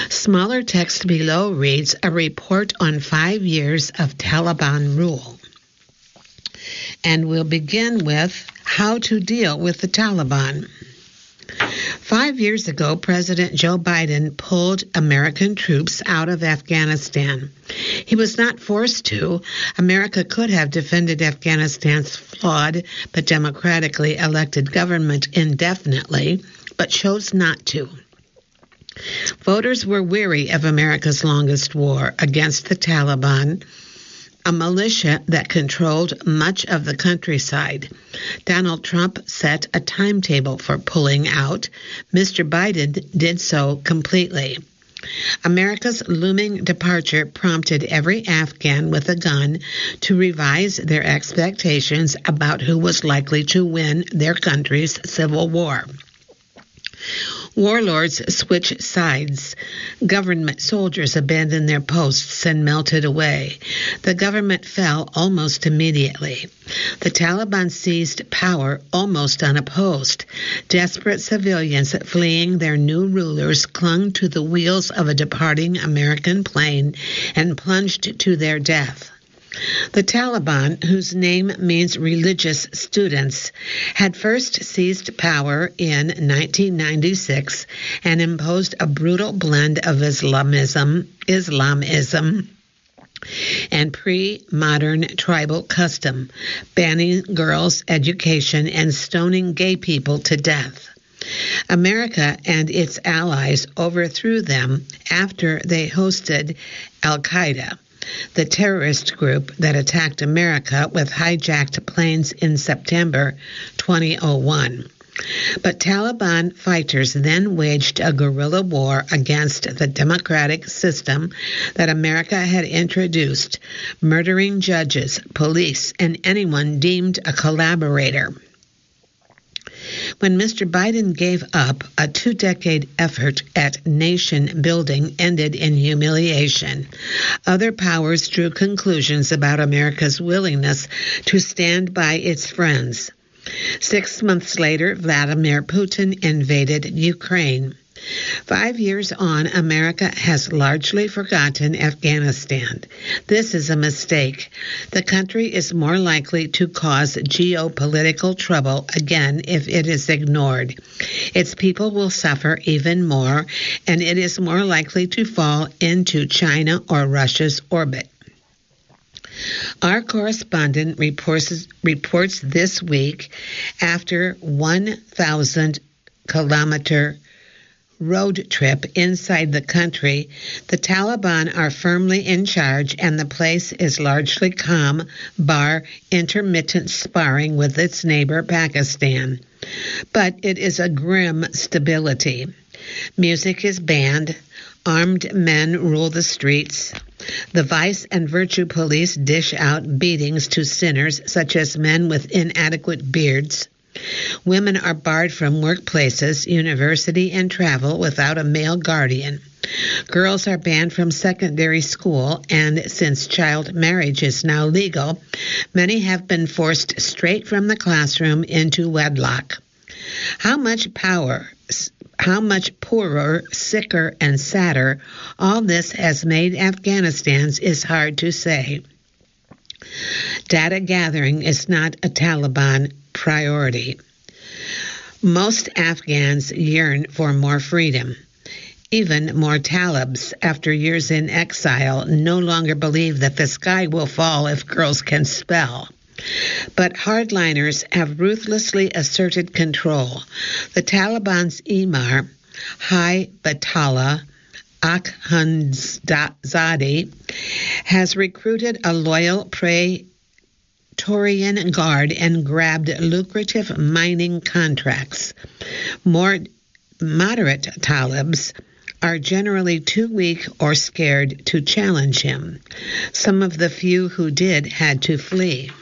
Smaller text below reads, a report on 5 years of Taliban rule. And we'll begin with how to deal with the Taliban. 5 years ago, President Joe Biden pulled American troops out of Afghanistan. He was not forced to. America could have defended Afghanistan's flawed but democratically elected government indefinitely, but chose not to. Voters were weary of America's longest war against the Taliban, a militia that controlled much of the countryside. Donald Trump set a timetable for pulling out. Mr. Biden did so completely. America's looming departure prompted every Afghan with a gun to revise their expectations about who was likely to win their country's civil war. Warlords switched sides. Government soldiers abandoned their posts and melted away. The government fell almost immediately. The Taliban seized power almost unopposed. Desperate civilians fleeing their new rulers clung to the wheels of a departing American plane and plunged to their death. The Taliban, whose name means religious students, had first seized power in 1996 and imposed a brutal blend of Islamism, and pre-modern tribal custom, banning girls' education and stoning gay people to death. America and its allies overthrew them after they hosted Al-Qaeda, the terrorist group that attacked America with hijacked planes in September 2001. But Taliban fighters then waged a guerrilla war against the democratic system that America had introduced, murdering judges, police, and anyone deemed a collaborator. When Mr. Biden gave up, a 2-decade effort at nation building ended in humiliation. Other powers drew conclusions about America's willingness to stand by its friends. 6 months later, Vladimir Putin invaded Ukraine. 5 years on, America has largely forgotten Afghanistan. This is a mistake. The country is more likely to cause geopolitical trouble again if it is ignored. Its people will suffer even more, and it is more likely to fall into China or Russia's orbit. Our correspondent reports this week, after 1,000-kilometer road trip inside the country, the Taliban are firmly in charge and the place is largely calm, bar intermittent sparring with its neighbor Pakistan. But it is a grim stability. Music is banned. Armed men rule the streets. The vice and virtue police dish out beatings to sinners, such as men with inadequate beards. Women are barred from workplaces, university, and travel without a male guardian. Girls are banned from secondary school, and since child marriage is now legal, many have been forced straight from the classroom into wedlock. How much poorer, sicker, and sadder all this has made Afghanistan's is hard to say. Data gathering is not a Taliban priority. Most Afghans yearn for more freedom. Even more Talibs, after years in exile, no longer believe that the sky will fall if girls can spell. But hardliners have ruthlessly asserted control. The Taliban's Emir, Hibatullah Akhundzade, has recruited a loyal Praetorian Guard and grabbed lucrative mining contracts. More moderate Talibs are generally too weak or scared to challenge him. Some of the few who did had to flee.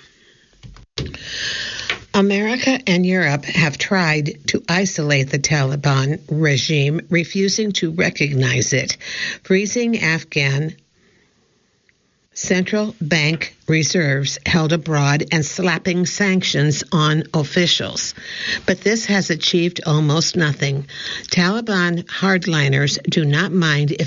America and Europe have tried to isolate the Taliban regime, refusing to recognize it, freezing Afghan central bank reserves held abroad, and slapping sanctions on officials. But this has achieved almost nothing. Taliban hardliners do not mind if